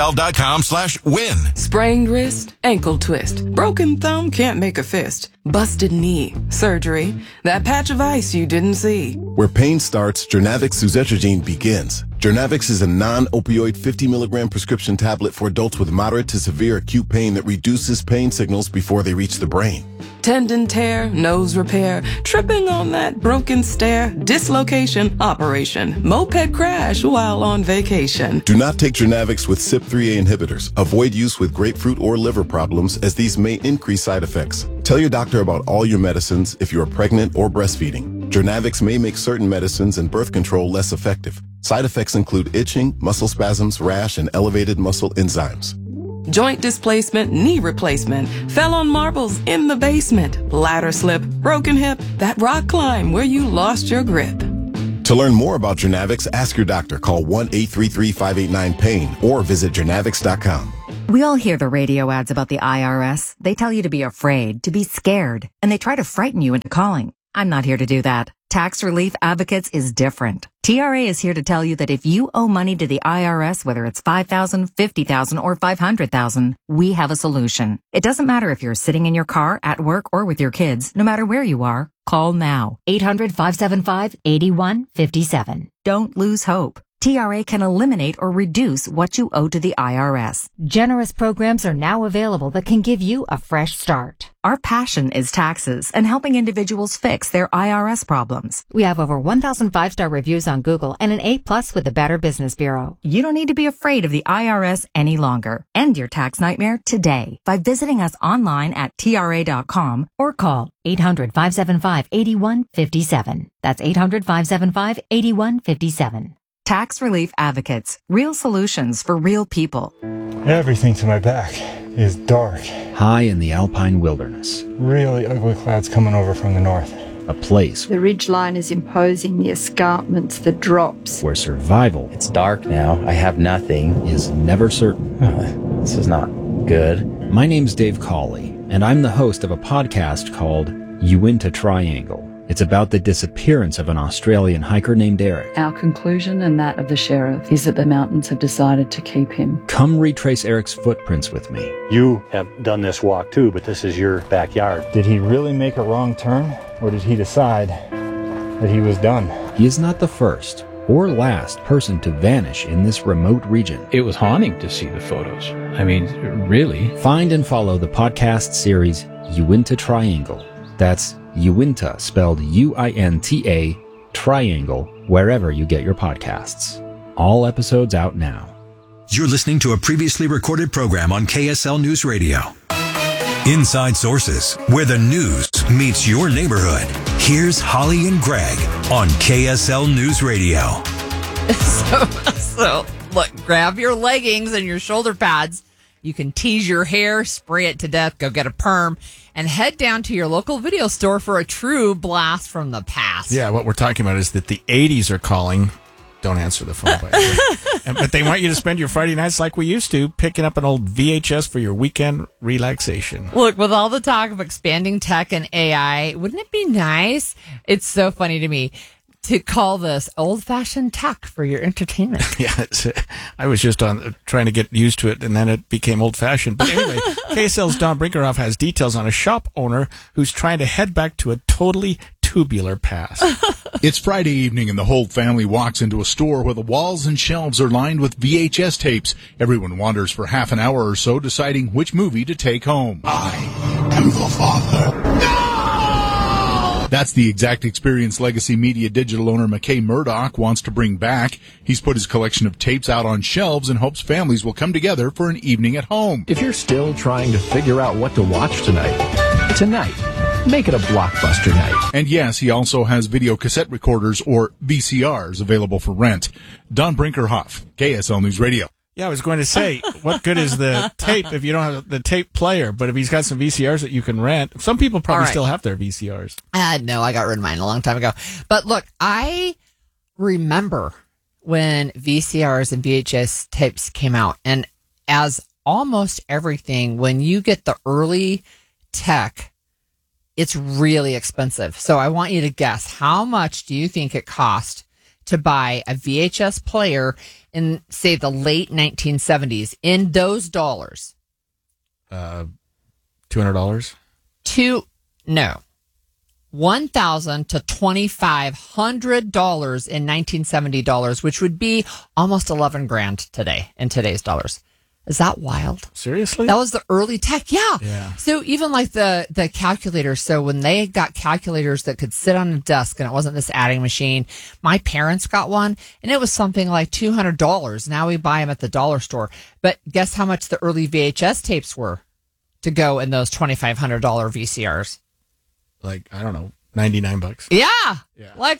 KSL.com/win. Sprained wrist, ankle twist, broken thumb, can't make a fist, busted knee, surgery, that patch of ice you didn't see. Where pain starts, Jernavix suzetrigine begins. Jernavix is a non-opioid 50 milligram prescription tablet for adults with moderate to severe acute pain that reduces pain signals before they reach the brain. Tendon tear, nose repair, tripping on that broken stair, dislocation, operation, moped crash while on vacation. Do not take Jernavix with CYP3A inhibitors. Avoid use with grapefruit or liver problems, as these may increase side effects. Tell your doctor about all your medicines if you are pregnant or breastfeeding. Jernavix may make certain medicines and birth control less effective. Side effects include itching, muscle spasms, rash, and elevated muscle enzymes. Joint displacement, knee replacement, fell on marbles in the basement, ladder slip, broken hip, that rock climb where you lost your grip. To learn more about Jernavix, ask your doctor. Call 1-833-589-PAIN or visit Jernavix.com. We all hear the radio ads about the IRS. They tell you to be afraid, to be scared, and they try to frighten you into calling. I'm not here to do that. Tax Relief Advocates is different. TRA is here to tell you that if you owe money to the IRS, whether it's $5,000, $50,000, or $500,000, we have a solution. It doesn't matter if you're sitting in your car, at work, or with your kids. No matter where you are, call now. 800-575-8157. Don't lose hope. TRA can eliminate or reduce what you owe to the IRS. Generous programs are now available that can give you a fresh start. Our passion is taxes and helping individuals fix their IRS problems. We have over 1,000 5-star reviews on Google and an A+ with the Better Business Bureau. You don't need to be afraid of the IRS any longer. End your tax nightmare today by visiting us online at TRA.com or call 800-575-8157. That's 800-575-8157. Tax Relief Advocates. Real solutions for real people. Everything to my back is dark. High in the alpine wilderness. Really ugly clouds coming over from the north. A place. The ridgeline is imposing, the escarpments, the drops. Where survival. It's dark now. I have nothing. Is never certain. This is not good. My name's Dave Cawley, and I'm the host of a podcast called Uinta Triangle. It's about the disappearance of an Australian hiker named Eric. Our conclusion and that of the sheriff is that the mountains have decided to keep him. Come retrace Eric's footprints with me. You have done this walk too, but this is your backyard. Did he really make a wrong turn, or did he decide that he was done? He is not the first or last person to vanish in this remote region. It was haunting to see the photos. I mean, really. Find and follow the podcast series Uinta Triangle. That's Uinta, spelled U-I-N-T-A, Triangle, wherever you get your podcasts. All episodes out now. You're listening to a previously recorded program on KSL News Radio. Inside Sources, where the news meets your neighborhood. Here's Holly and Greg on KSL News Radio. So look, grab your leggings and your shoulder pads. You can tease your hair, spray it to death, go get a perm, and head down to your local video store for a true blast from the past. Yeah, what we're talking about is that the 80s are calling. Don't answer the phone, by the way. But they want you to spend your Friday nights like we used to, picking up an old VHS for your weekend relaxation. Look, with all the talk of expanding tech and AI, wouldn't it be nice? It's so funny to me to call this old-fashioned tech for your entertainment. Yeah, I was just trying to get used to it, and then it became old-fashioned. But anyway, KSL's Don Brinkerhoff has details on a shop owner who's trying to head back to a totally tubular past. It's Friday evening, and the whole family walks into a store where the walls and shelves are lined with VHS tapes. Everyone wanders for half an hour or so, deciding which movie to take home. I am your father. That's the exact experience Legacy Media digital owner McKay Murdoch wants to bring back. He's put his collection of tapes out on shelves and hopes families will come together for an evening at home. If you're still trying to figure out what to watch tonight, make it a blockbuster night. And yes, he also has video cassette recorders, or VCRs, available for rent. Don Brinkerhoff, KSL News Radio. Yeah, I was going to say, what good is the tape if you don't have the tape player? But if he's got some VCRs that you can rent, some people probably still have their VCRs. No, I got rid of mine a long time ago. But look, I remember when VCRs and VHS tapes came out. And as almost everything, when you get the early tech, it's really expensive. So I want you to guess, how much do you think it cost to buy a VHS player in, say, the late 1970s in those dollars? $200? No. $1,000 to $2,500 in 1970 dollars, which would be almost $11,000 today in today's dollars. Is that wild? Seriously? That was the early tech. Yeah. So even like the calculator. So when they got calculators that could sit on a desk and it wasn't this adding machine, my parents got one and it was something like $200. Now we buy them at the dollar store. But guess how much the early VHS tapes were to go in those $2,500 VCRs? Like, I don't know, $99. Yeah. Like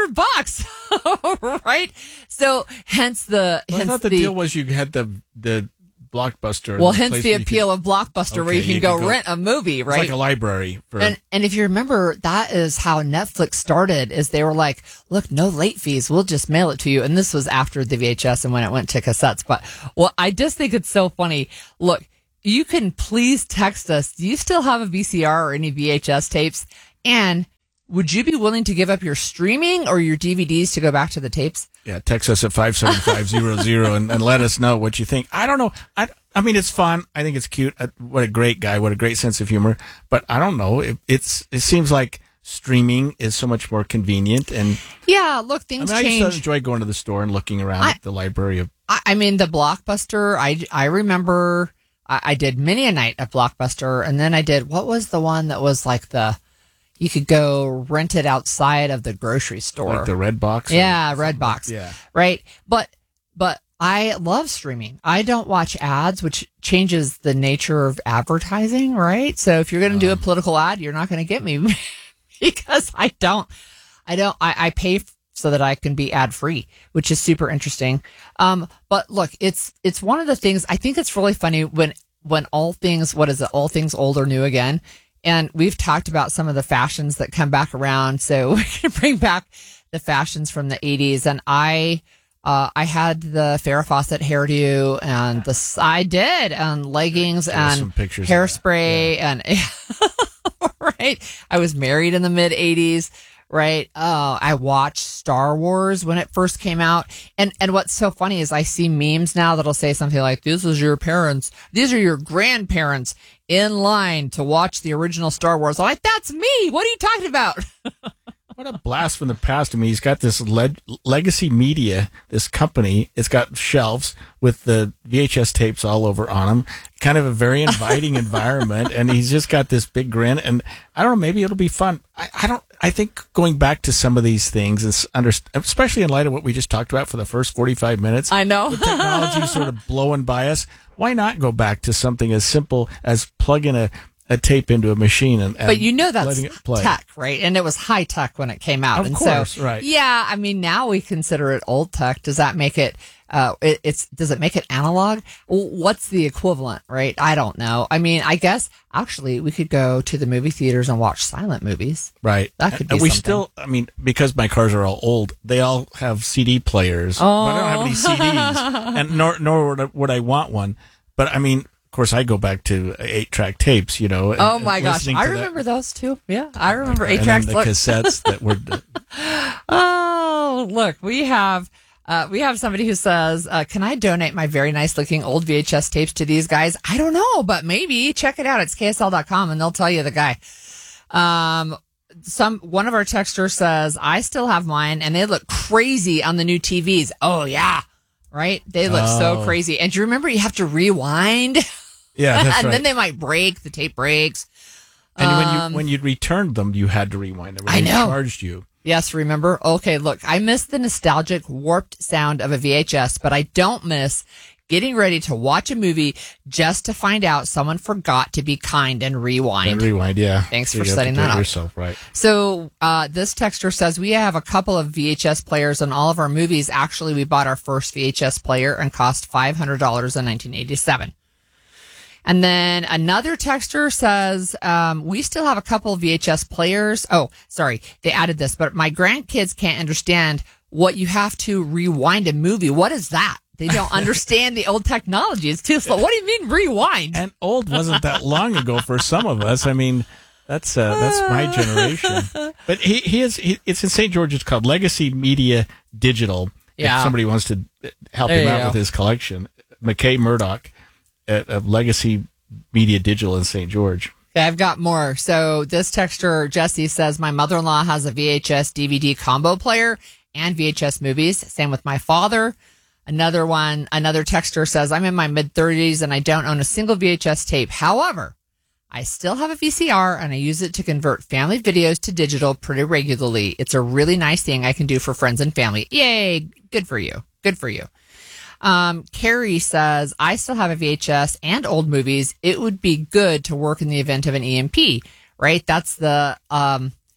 $100, right? So hence I thought the deal was you had the Blockbuster. Well, hence the appeal of Blockbuster, where you can go rent a movie, right? It's like a library. And if you remember, that is how Netflix started, is they were like, look, no late fees. We'll just mail it to you. And this was after the VHS and when it went to cassettes. But, well, I just think it's so funny. Look, you can please text us. Do you still have a VCR or any VHS tapes? And would you be willing to give up your streaming or your DVDs to go back to the tapes? Yeah, text us at 57500 and let us know what you think. I don't know. I mean, it's fun. I think it's cute. What a great guy. What a great sense of humor. But I don't know. It seems like streaming is so much more convenient. And yeah, look, things change. I just enjoy going to the store and looking around at the library of. I mean, the Blockbuster. I remember I did many a night at Blockbuster, and then I did, what was the one that was like you could go rent it outside of the grocery store. Like the Red Box? Yeah, Red Box. Yeah. Right? But I love streaming. I don't watch ads, which changes the nature of advertising, right? So if you're going to do a political ad, you're not going to get me because I pay so that I can be ad free, which is super interesting. But look, it's one of the things, I think it's really funny when all things old or new again. And we've talked about some of the fashions that come back around. So we're going to bring back the fashions from the 80s. And I had the Farrah Fawcett hairdo and I did, and leggings and hairspray and right. I was married in the mid 80s. Right. I watched Star Wars when it first came out. And what's so funny is I see memes now that'll say something like, these are your grandparents in line to watch the original Star Wars. I'm like, that's me. What are you talking about? What a blast from the past. I mean, he's got this Legacy Media, this company. It's got shelves with the VHS tapes all over on them. Kind of a very inviting environment. And he's just got this big grin. And I don't know, maybe it'll be fun. I think going back to some of these things is especially in light of what we just talked about for the first 45 minutes. I know. With technology sort of blowing by us. Why not go back to something as simple as plugging a tape into a machine and but you know, that's letting it play. Tech, right? And it was high tech when it came out. Of course, right. Yeah, I mean, now we consider it old tech. Does that make it does it make it analog? What's the equivalent, right? I don't know. I mean, I guess actually we could go to the movie theaters and watch silent movies. Right. That could be and we something. still, I mean, because my cars are all old, they all have CD players. Oh. But I don't have any CDs, and nor would I want one. But I mean, of course, I go back to 8-track tapes, you know. Oh my gosh, I remember those too. Yeah, I remember 8-tracks. And the cassettes that were. Oh, look, we have somebody who says, "Can I donate my very nice looking old VHS tapes to these guys?" I don't know, but maybe check it out. It's KSL.com, and they'll tell you the guy. One of our texters says, "I still have mine, and they look crazy on the new TVs." Oh yeah. Right? They look so crazy. And do you remember you have to rewind? Yeah, that's and right. then they might break. The tape breaks. And when you returned them, you had to rewind them. I know. They charged you. Yes, remember? Okay, look, I miss the nostalgic, warped sound of a VHS, but I don't miss getting ready to watch a movie just to find out someone forgot to be kind and rewind. And rewind, yeah. Thanks for setting that up. Yourself, right. So this texter says, we have a couple of VHS players in all of our movies. Actually, we bought our first VHS player and cost $500 in 1987. And then another texter says, we still have a couple of VHS players. Oh, sorry, they added this, but my grandkids can't understand what you have to rewind a movie. What is that? They don't understand the old technology. It's too slow. What do you mean rewind? And old wasn't that long ago for some of us. I mean, that's my generation. But it's in St. George. It's called Legacy Media Digital. Yeah. If somebody wants to help him out with his collection, McKay Murdoch of Legacy Media Digital in St. George. Okay, I've got more. So this texter, Jesse, says, my mother-in-law has a VHS DVD combo player and VHS movies. Same with my father. Another texter says, I'm in my mid-30s and I don't own a single VHS tape. However, I still have a VCR and I use it to convert family videos to digital pretty regularly. It's a really nice thing I can do for friends and family. Yay. Good for you. Good for you. Carrie says, I still have a VHS and old movies. It would be good to work in the event of an EMP, right? That's the,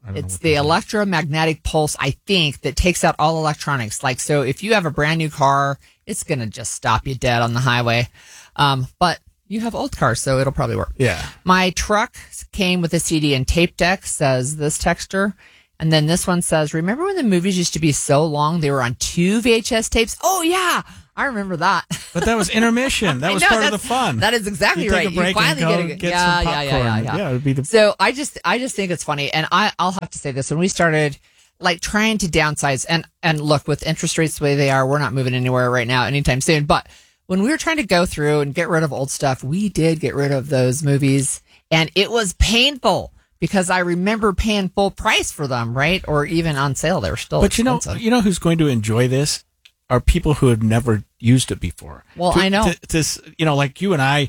It's the electromagnetic pulse, I think, that takes out all electronics. Like, so if you have a brand new car, it's going to just stop you dead on the highway. But you have old cars, so it'll probably work. Yeah. My truck came with a CD and tape deck, says this texter. And then this one says, remember when the movies used to be so long, they were on 2 VHS tapes? Oh, yeah. I remember that. But that was intermission. That was part of the fun. That is exactly right. You finally get some popcorn. Yeah, it would be So I just think it's funny. And I'll have to say this. When we started like trying to downsize and look, with interest rates the way they are, we're not moving anywhere right now anytime soon. But when we were trying to go through and get rid of old stuff, we did get rid of those movies. And it was painful because I remember paying full price for them, right? Or even on sale, they were still expensive. You know who's going to enjoy this? Are people who have never used it before. Well, I know. Like you and I,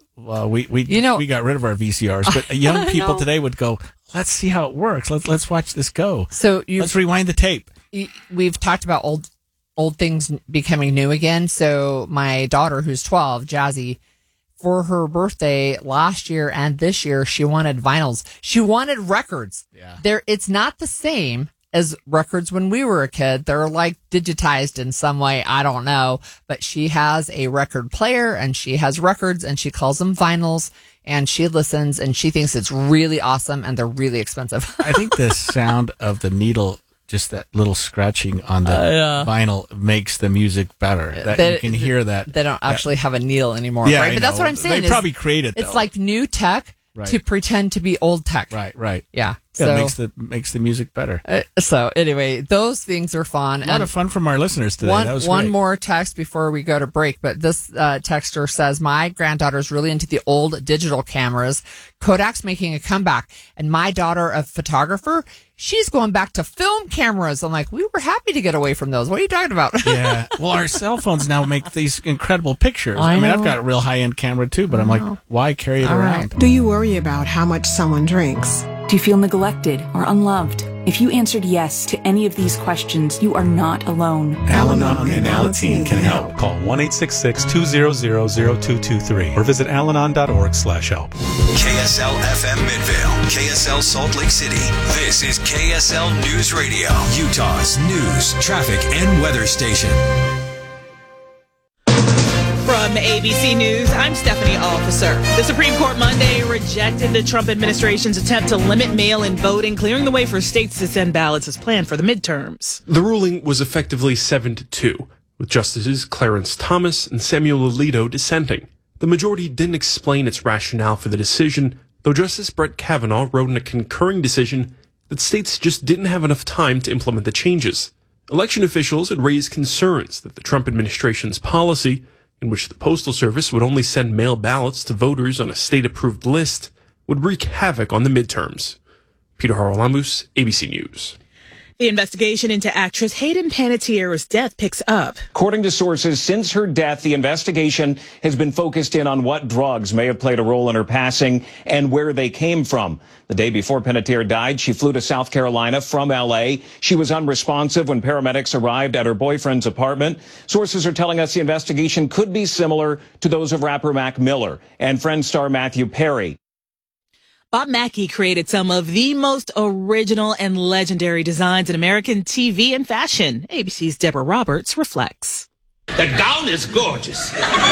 we got rid of our VCRs, but young people today would go, let's see how it works. Let's watch this go. So let's rewind the tape. We've talked about old things becoming new again. So my daughter, who's 12, Jazzy, for her birthday last year and this year, she wanted vinyls. She wanted records. Yeah. It's not the same as records when we were a kid. They're like digitized in some way. I don't know. But she has a record player and she has records and she calls them vinyls and she listens and she thinks it's really awesome and they're really expensive. I think the sound of the needle, just that little scratching on the vinyl, makes the music better. You can hear that. They don't actually have a needle anymore, right? But that's what I'm saying. They probably created it. It's like new tech to pretend to be old tech. Right. Yeah. So it makes the music better. So anyway, those things are fun. A lot of fun from our listeners today. That was one more text before we go to break. But this texter says, my granddaughter's really into the old digital cameras. Kodak's making a comeback. And my daughter, a photographer, she's going back to film cameras. I'm like, we were happy to get away from those. What are you talking about? Yeah. Well, our cell phones now make these incredible pictures. I mean, I've got a real high-end camera too, but I'm like, why carry it around? Do you worry about how much someone drinks? Do you feel neglected or unloved? If you answered yes to any of these questions, you are not alone. Al-Anon and Alateen can help. Call 1-866-200-0223 or visit alanon.org/help. KSL FM Midvale, KSL Salt Lake City. This is KSL News Radio, Utah's news, traffic, and weather station. From ABC News, I'm Stephanie Officer. The Supreme Court Monday rejected the Trump administration's attempt to limit mail-in voting, clearing the way for states to send ballots as planned for the midterms. The ruling was effectively 7-2, with Justices Clarence Thomas and Samuel Alito dissenting. The majority didn't explain its rationale for the decision, though Justice Brett Kavanaugh wrote in a concurring decision that states just didn't have enough time to implement the changes. Election officials had raised concerns that the Trump administration's policy, in which the Postal Service would only send mail ballots to voters on a state-approved list, would wreak havoc on the midterms. Peter Haralamus, ABC News. The investigation into actress Hayden Panettiere's death picks up. According to sources, since her death, the investigation has been focused in on what drugs may have played a role in her passing and where they came from. The day before Panettiere died, she flew to South Carolina from L.A. She was unresponsive when paramedics arrived at her boyfriend's apartment. Sources are telling us the investigation could be similar to those of rapper Mac Miller and Friends star Matthew Perry. Bob Mackie created some of the most original and legendary designs in American TV and fashion. ABC's Deborah Roberts reflects. The gown is gorgeous.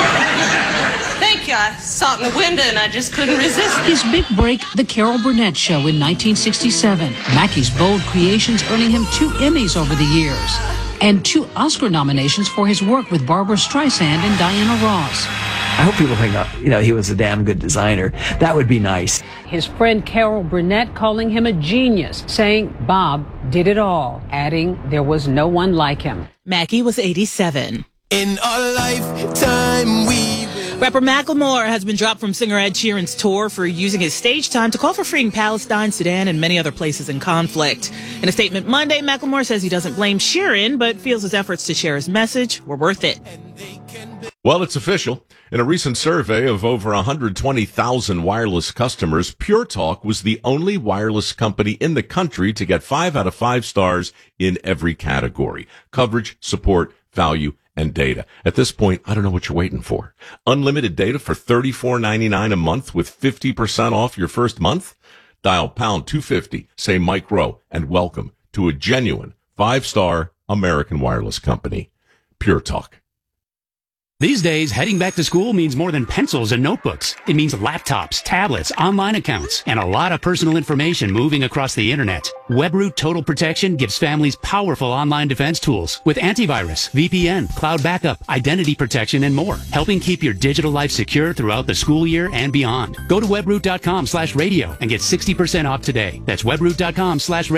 Thank you. I saw it in the window and I just couldn't resist it. His big break, The Carol Burnett Show in 1967. Mackie's bold creations earning him 2 Emmys over the years and 2 Oscar nominations for his work with Barbra Streisand and Diana Ross. I hope people think, he was a damn good designer. That would be nice. His friend Carol Burnett calling him a genius, saying Bob did it all, adding there was no one like him. Mackie was 87. In our lifetime, Rapper Macklemore has been dropped from singer Ed Sheeran's tour for using his stage time to call for freeing Palestine, Sudan, and many other places in conflict. In a statement Monday, Macklemore says he doesn't blame Sheeran, but feels his efforts to share his message were worth it. Well, it's official. In a recent survey of over 120,000 wireless customers, Pure Talk was the only wireless company in the country to get 5 out of 5 stars in every category: coverage, support, value, and data. At this point, I don't know what you're waiting for. Unlimited data for $34.99 a month with 50% off your first month. Dial pound 250, say Mike Rowe, and welcome to a genuine 5-star American wireless company. Pure Talk. These days, heading back to school means more than pencils and notebooks. It means laptops, tablets, online accounts, and a lot of personal information moving across the internet. WebRoot Total Protection gives families powerful online defense tools with antivirus, VPN, cloud backup, identity protection, and more, helping keep your digital life secure throughout the school year and beyond. Go to webroot.com/radio and get 60% off today. That's webroot.com/radio.